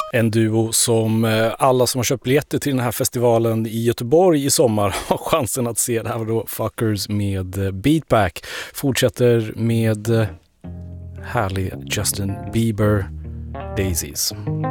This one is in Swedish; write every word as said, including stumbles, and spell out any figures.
En duo som alla som har köpt biljetter till den här festivalen i Göteborg i sommar har chansen att se. Det här var då Fuckers med Beatback. Fortsätter med härlig Justin Bieber, Daisies.